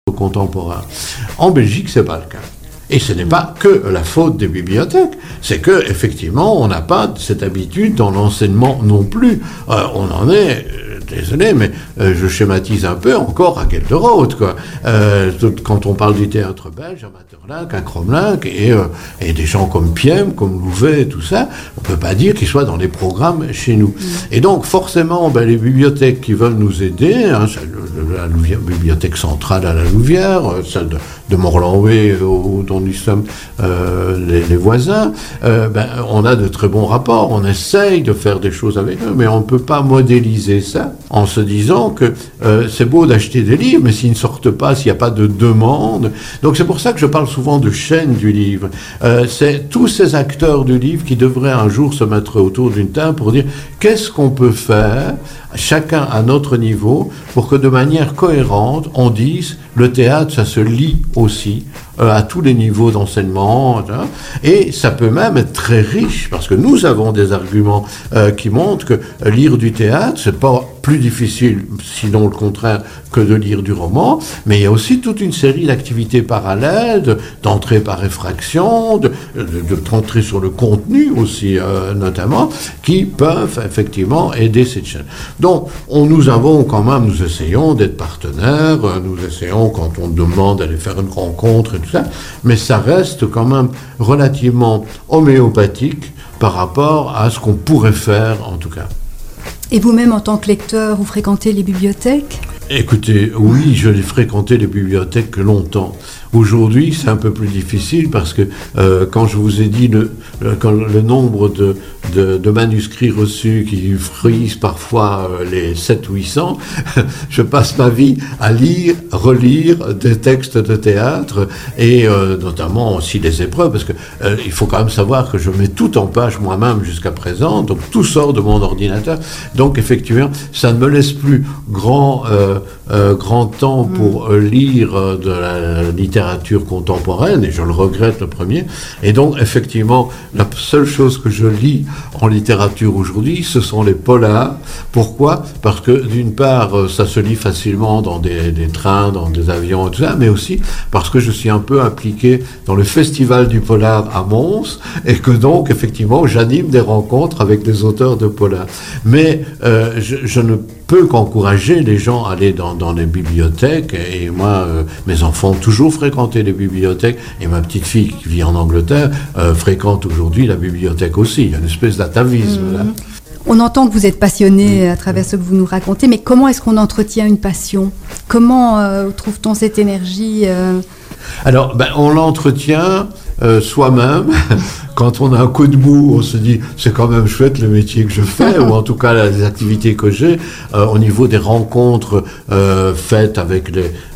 contemporain. En Belgique, c'est pas le cas. Et ce n'est pas que la faute des bibliothèques, c'est que effectivement, on n'a pas cette habitude dans l'enseignement non plus. On en est, désolé, mais je schématise un peu encore à Gelderode, quoi. Quand on parle du théâtre belge, à Maeterlinck, à Cromlinck, et des gens comme Piem, comme Louvet, tout ça, on peut pas dire qu'ils soient dans les programmes chez nous. Et donc, forcément, les bibliothèques qui veulent nous aider, la bibliothèque centrale à la Louvière, celle de Morlanway, dont nous sommes les voisins, on a de très bons rapports, on essaye de faire des choses avec eux, mais on ne peut pas modéliser ça en se disant que c'est beau d'acheter des livres, mais s'ils ne sortent pas, s'il n'y a pas de demande. Donc c'est pour ça que je parle souvent de chaîne du livre. C'est tous ces acteurs du livre qui devraient un jour se mettre autour d'une table pour dire qu'est-ce qu'on peut faire, chacun à notre niveau, pour que de manière cohérente, on dise le théâtre, ça se lit aussi à tous les niveaux d'enseignement, et ça peut même être très riche, parce que nous avons des arguments qui montrent que lire du théâtre, c'est pas plus difficile, sinon le contraire, que de lire du roman, mais il y a aussi toute une série d'activités parallèles, d'entrée par effraction, de rentrer sur le contenu aussi, notamment, qui peuvent effectivement aider cette chaîne. Donc, nous essayons d'être partenaires, nous essayons quand on demande d'aller faire une rencontre et tout ça, mais ça reste quand même relativement homéopathique par rapport à ce qu'on pourrait faire, en tout cas. Et vous-même, en tant que lecteur, vous fréquentez les bibliothèques ? Écoutez, oui, je l'ai fréquenté les bibliothèques longtemps. Aujourd'hui, c'est un peu plus difficile parce que quand je vous ai dit le nombre de manuscrits reçus qui frisent parfois les 700-800, je passe ma vie à relire des textes de théâtre et notamment aussi des épreuves, parce que il faut quand même savoir que je mets tout en page moi-même jusqu'à présent, donc tout sort de mon ordinateur. Donc effectivement, ça ne me laisse plus grand temps pour lire de la littérature contemporaine, et je le regrette le premier. Et donc, effectivement, la seule chose que je lis en littérature aujourd'hui, ce sont les polars. Pourquoi ? Parce que, d'une part, ça se lit facilement dans des trains, dans des avions et tout ça, mais aussi parce que je suis un peu impliqué dans le festival du polar à Mons, et que donc, effectivement, j'anime des rencontres avec des auteurs de polar. Mais je ne peux qu'encourager les gens à aller dans les bibliothèques, et moi, mes enfants ont toujours fréquenté les bibliothèques, et ma petite fille qui vit en Angleterre fréquente aujourd'hui la bibliothèque aussi. Il y a une espèce d'atavisme là. On entend que vous êtes passionné à travers ce que vous nous racontez, mais comment est-ce qu'on entretient une passion ? Comment trouve-t-on cette énergie Alors, on l'entretient soi-même. Quand on a un coup de mou, on se dit c'est quand même chouette le métier que je fais, ou en tout cas les activités que j'ai, au niveau des rencontres faites avec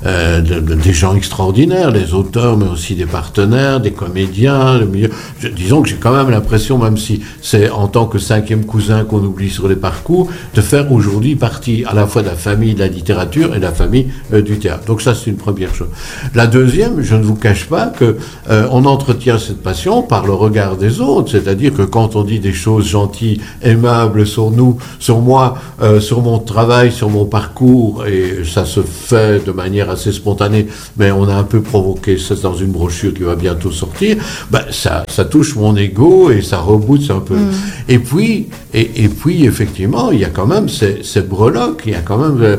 des gens extraordinaires, les auteurs, mais aussi des partenaires, des comédiens. Disons que j'ai quand même l'impression, même si c'est en tant que 5e cousin qu'on oublie sur les parcours, de faire aujourd'hui partie à la fois de la famille de la littérature et de la famille du théâtre. Donc ça, c'est une première chose. La deuxième, je ne vous cache pas que on entretient cette passion par le regard des autres, c'est-à-dire que quand on dit des choses gentilles, aimables sur nous, sur moi, sur mon travail, sur mon parcours, et ça se fait de manière assez spontanée, mais on a un peu provoqué ça dans une brochure qui va bientôt sortir, ça touche mon ego et ça reboot un peu. Et puis effectivement, il y a quand même ces breloques, il y a quand même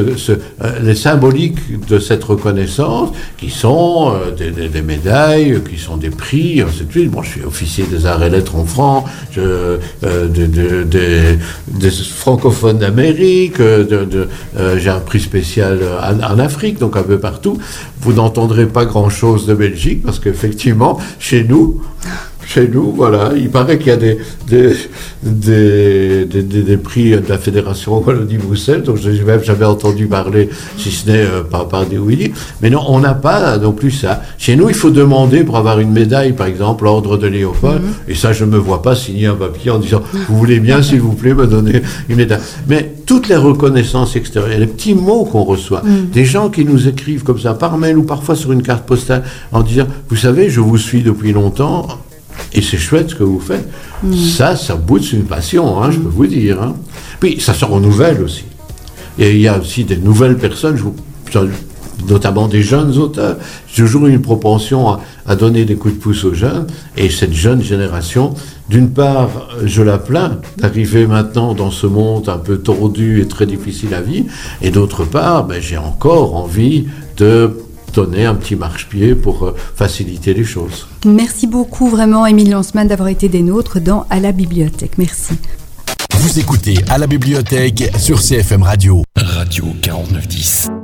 les symboliques de cette reconnaissance qui sont des médailles, qui sont des prix, ainsi de suite. Bon, je suis officier des arts et lettres en France, des francophones d'Amérique, j'ai un prix spécial en Afrique, donc un peu partout. Vous n'entendrez pas grand-chose de Belgique, parce qu'effectivement, chez nous, voilà, il paraît qu'il y a des prix de la Fédération Wallonie-Bruxelles, donc je n'ai même jamais entendu parler, si ce n'est par des Willy. Mais non, on n'a pas non plus ça. Chez nous, il faut demander pour avoir une médaille, par exemple, l'ordre de Léopold, et ça, je ne me vois pas signer un papier en disant « Vous voulez bien, s'il vous plaît, me donner une médaille ». Mais toutes les reconnaissances extérieures, les petits mots qu'on reçoit, des gens qui nous écrivent comme ça, par mail ou parfois sur une carte postale, en disant « Vous savez, je vous suis depuis longtemps ». Et c'est chouette ce que vous faites. Ça boute une passion, je peux vous dire. Puis ça se renouvelle aussi. Et il y a aussi des nouvelles personnes. notamment des jeunes auteurs. J'ai toujours eu une propension à donner des coups de pouce aux jeunes, et cette jeune génération, d'une part, je la plains d'arriver maintenant dans ce monde un peu tordu et très difficile à vivre, et d'autre part, j'ai encore envie de donner un petit marchepied pour faciliter les choses. Merci beaucoup vraiment, Émile Lanzmann, d'avoir été des nôtres dans À la bibliothèque. Merci. Vous écoutez À la bibliothèque sur CFM Radio. Radio 4910.